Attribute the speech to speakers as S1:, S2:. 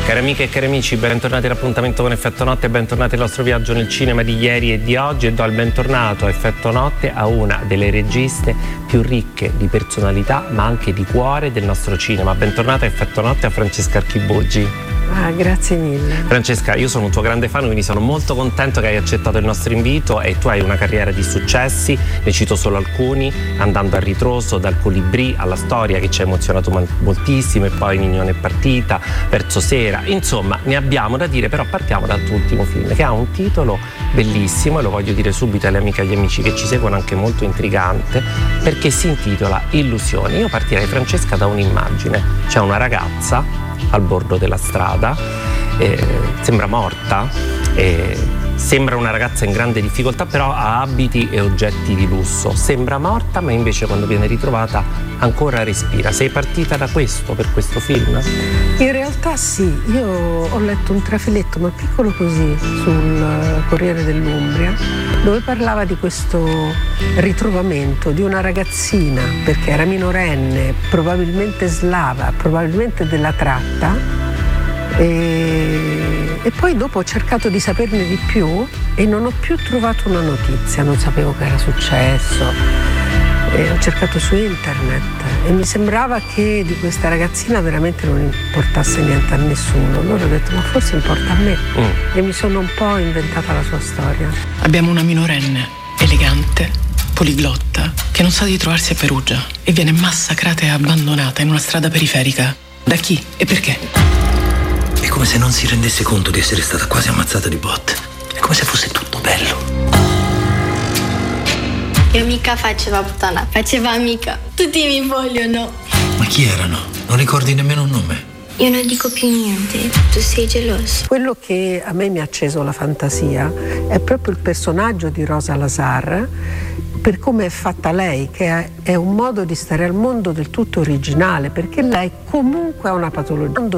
S1: Cari amiche e cari amici, bentornati all'appuntamento con Effetto Notte e bentornati al nostro viaggio nel cinema di ieri e di oggi, e do il bentornato a Effetto Notte a una delle registe più ricche di personalità ma anche di cuore del nostro cinema. Bentornata a Effetto Notte a Francesca Archiboggi.
S2: Grazie mille.
S1: Francesca, io sono un tuo grande fan, quindi sono molto contento che hai accettato il nostro invito, e tu hai una carriera di successi, ne cito solo alcuni, andando a ritroso dal Colibrì alla Storia, che ci ha emozionato moltissimo, e poi Nignone è partita, Verso sera, insomma ne abbiamo da dire. Però partiamo dal tuo ultimo film, che ha un titolo bellissimo, e lo voglio dire subito alle amiche e agli amici che ci seguono, anche molto intrigante, perché si intitola Illusioni. Io partirei, Francesca, da un'immagine. C'è una ragazza al bordo della strada, sembra morta, sembra una ragazza in grande difficoltà, però ha abiti e oggetti di lusso. Sembra morta, ma invece quando viene ritrovata ancora respira. Sei partita da questo, per questo film?
S2: In realtà sì, io ho letto un trafiletto, ma piccolo così, sul Corriere dell'Umbria, dove parlava di questo ritrovamento di una ragazzina, perché era minorenne, probabilmente slava, probabilmente della tratta, e poi dopo ho cercato di saperne di più e non ho più trovato una notizia, non sapevo che era successo. Ho cercato su internet e mi sembrava che di questa ragazzina veramente non importasse niente a nessuno. Allora ho detto, ma forse importa a me, e mi sono un po' inventata la sua storia.
S3: Abbiamo una minorenne, elegante, poliglotta, che non sa di trovarsi a Perugia e viene massacrata e abbandonata in una strada periferica. Da chi e perché?
S4: È come se non si rendesse conto di essere stata quasi ammazzata di botte. È come se fosse tutto bello.
S5: Io mica faceva puttana, faceva amica. Tutti mi vogliono.
S4: Ma chi erano? Non ricordi nemmeno un nome?
S5: Io non dico più niente, tu sei geloso.
S2: Quello che a me mi ha acceso la fantasia è proprio il personaggio di Rosa Lazar, per come è fatta lei, che è un modo di stare al mondo del tutto originale, perché lei comunque ha una patologia